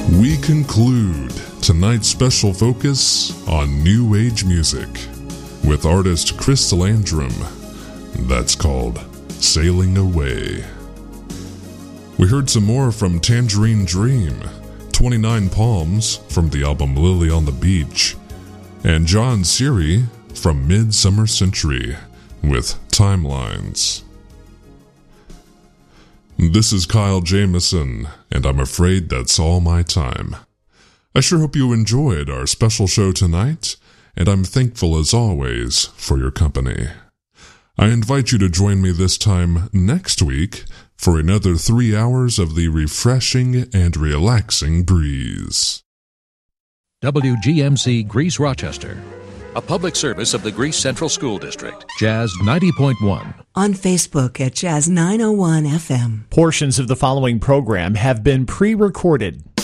We conclude tonight's special focus on New Age music with artist Chris Landrum. That's called Sailing Away. We heard some more from Tangerine Dream, 29 Palms from the album Lily on the Beach, and John Seary from Midsummer Century with Timelines. This is Kyle Jamison, and I'm afraid that's all my time. I sure hope you enjoyed our special show tonight, and I'm thankful as always for your company. I invite you to join me this time next week for another 3 hours of the refreshing and relaxing breeze. WGMC Greece Rochester, a public service of the Greece Central School District. Jazz 90.1. On Facebook at Jazz 901 FM. Portions of the following program have been pre-recorded.